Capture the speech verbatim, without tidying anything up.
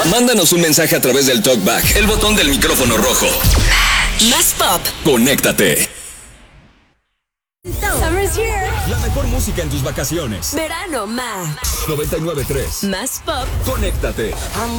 Mándanos un mensaje a través del TalkBack, el botón del micrófono rojo. Más pop. Conéctate. Summer's here. La mejor música en tus vacaciones. Verano más. noventa y nueve punto tres. Más pop. Conéctate.